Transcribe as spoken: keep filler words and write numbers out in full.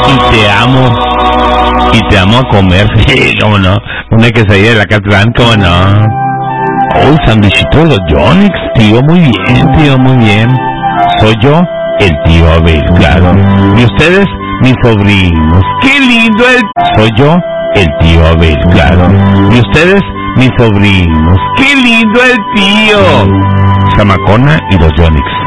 y te amo. Y te amo a comer, sí, cómo no. Una quesadilla de la Catlán, cómo no. Oh, sándwichito de los Yonix, tío, muy bien, tío, muy bien. Soy yo, el tío Abel, claro. Y ustedes, mis sobrinos. ¡Qué lindo el... Soy yo, el tío Abel, claro. Y ustedes, mis sobrinos. ¡Qué lindo el tío! Zamacona y los Yonix.